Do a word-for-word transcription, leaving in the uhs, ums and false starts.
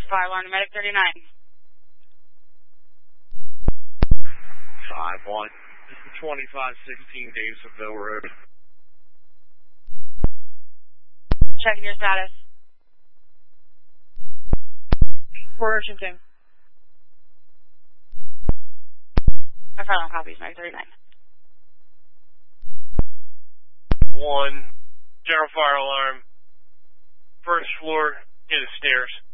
Fire alarm to medic thirty-nine. five one. twenty-five sixteen Davisville Road. Checking your status. We're shifting. My fire alarm copies, medic thirty-nine. One, general fire alarm, first floor, near the stairs.